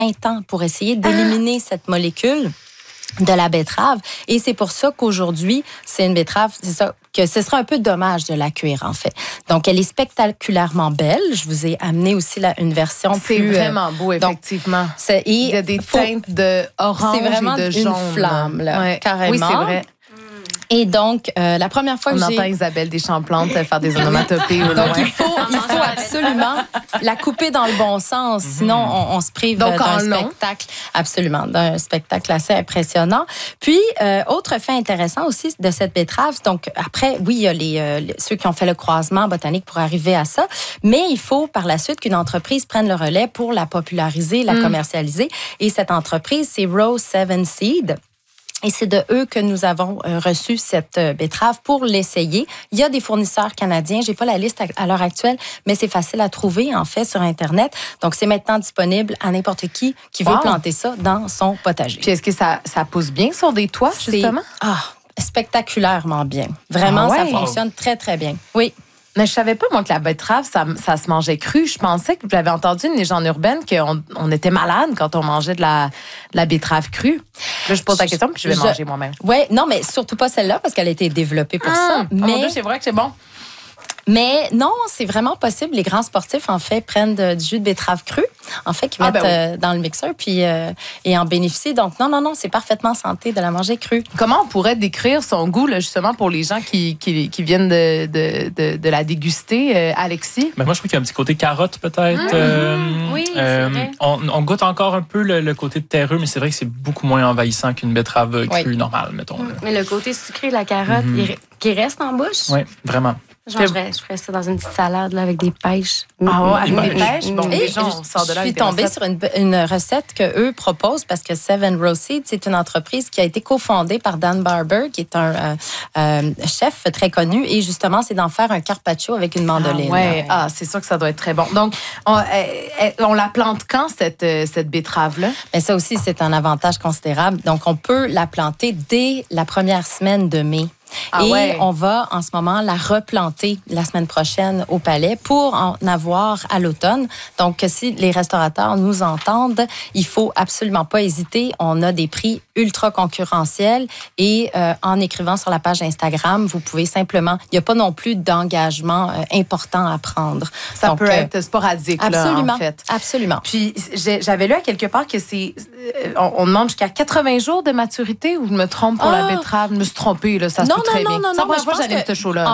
temps pour essayer d'éliminer cette molécule de la betterave. Et c'est pour ça qu'aujourd'hui, c'est une betterave, c'est ça, que ce serait un peu dommage de la cuire, en fait. Donc, elle est spectaculairement belle. Je vous ai amené aussi une version plus... C'est vraiment beau, effectivement. Donc, il y a des teintes de orange et de jaune. C'est vraiment une flamme, là, ouais. Carrément. Oui, c'est vrai. Et donc, la première fois que On entend Isabelle Deschamps-Plante faire des onomatopées au loin. Donc, il faut absolument la couper dans le bon sens. Sinon, on se prive d'un spectacle. Absolument, d'un spectacle assez impressionnant. Puis, autre fait intéressant aussi de cette betterave. Donc, après, oui, il y a ceux qui ont fait le croisement botanique pour arriver à ça. Mais il faut, par la suite, qu'une entreprise prenne le relais pour la populariser, la commercialiser. Et cette entreprise, c'est Rose 7 Seed. Et c'est de eux que nous avons reçu cette betterave pour l'essayer. Il y a des fournisseurs canadiens. J'ai pas la liste à l'heure actuelle, mais c'est facile à trouver, en fait, sur Internet. Donc, c'est maintenant disponible à n'importe qui veut planter ça dans son potager. Puis, est-ce que ça pousse bien sur des toits, justement? Spectaculairement bien. Vraiment, ça fonctionne très, très bien. Oui. Mais je savais pas, moi, que la betterave, ça se mangeait cru. Je pensais que j'avais entendu une légende urbaine qu'on était malade quand on mangeait de la betterave crue. Là, je pose la question, puis je vais manger moi-même. Oui, non, mais surtout pas celle-là, parce qu'elle a été développée pour ça. Mais mon Dieu, c'est vrai que c'est bon. Mais non, c'est vraiment possible. Les grands sportifs, en fait, prennent du jus de betterave cru, en fait, qu'ils mettent dans le mixeur puis, et en bénéficient. Donc, non, c'est parfaitement santé de la manger crue. Comment on pourrait décrire son goût, là, justement, pour les gens qui viennent de la déguster, Alexis? Ben moi, je trouve qu'il y a un petit côté carotte, peut-être. Oui, c'est vrai. On goûte encore un peu le côté terreux, mais c'est vrai que c'est beaucoup moins envahissant qu'une betterave crue normale, mettons. Mais le côté sucré de la carotte, qui reste en bouche? Oui, vraiment. Je ferais ça dans une petite salade là, avec des pêches. Avec des pêches? Bon, et je suis tombée sur une recette qu'eux proposent parce que Seven Rose Seed, c'est une entreprise qui a été cofondée par Dan Barber, qui est un chef très connu. Et justement, c'est d'en faire un carpaccio avec une mandoline. C'est sûr que ça doit être très bon. Donc, on la plante quand, cette betterave-là? Mais ça aussi, c'est un avantage considérable. Donc, on peut la planter dès la première semaine de mai. On va en ce moment la replanter la semaine prochaine au Palais pour en avoir à l'automne. Donc, si les restaurateurs nous entendent, il faut absolument pas hésiter. On a des prix ultra concurrentiels et en écrivant sur la page Instagram, vous pouvez simplement... Il n'y a pas non plus d'engagement important à prendre. Ça peut être sporadique, absolument, là, en fait. Absolument. Puis, j'avais lu à quelque part que c'est... On demande jusqu'à 80 jours de maturité, ou je me trompe pour la betterave? Je me suis trompée, là, ça se peut très bien. Non, je pense que j'allais ce show-là. En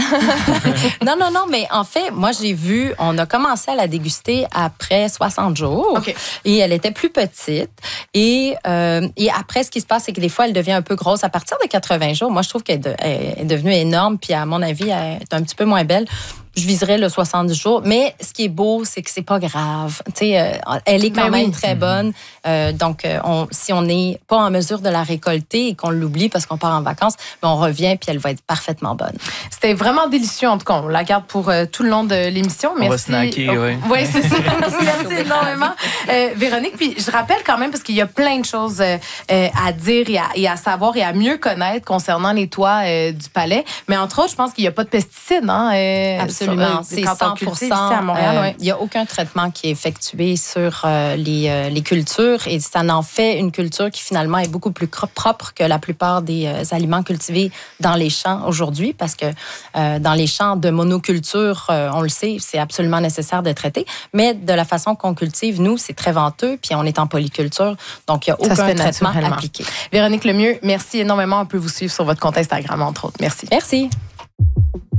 fait, non, mais en fait, moi, j'ai vu, on a commencé à la déguster après 60 jours. Okay. Et elle était plus petite. Et après, ce qui se passe, c'est que des fois, elle devient un peu grosse à partir de 80 jours. Moi, je trouve qu'elle est devenue énorme. Puis, à mon avis, elle est un petit peu moins belle. Je viserais le 70 jours. Mais ce qui est beau, c'est que c'est pas grave. Tu sais, elle est quand même très bonne. Donc, si on n'est pas en mesure de la récolter et qu'on l'oublie parce qu'on part en vacances, on revient puis elle va être parfaitement bonne. C'était vraiment délicieux. En tout cas, on la garde pour tout le long de l'émission. Merci. On va snacker, oui. Oui, c'est ça. Merci énormément, Véronique. Puis, je rappelle quand même, parce qu'il y a plein de choses à dire et à savoir et à mieux connaître concernant les toits du Palais. Mais entre autres, je pense qu'il n'y a pas de pesticides. Absolument. C'est 100%. À Montréal, il n'y a aucun traitement qui est effectué sur les cultures et ça en fait une culture qui finalement est beaucoup plus propre que la plupart des aliments cultivés dans les champs aujourd'hui parce que dans les champs de monoculture, on le sait, c'est absolument nécessaire de traiter. Mais de la façon qu'on cultive, nous, c'est très venteux puis on est en polyculture. Donc, il n'y a aucun traitement appliqué. Véronique Lemieux, merci énormément. On peut vous suivre sur votre compte Instagram, entre autres. Merci. Merci.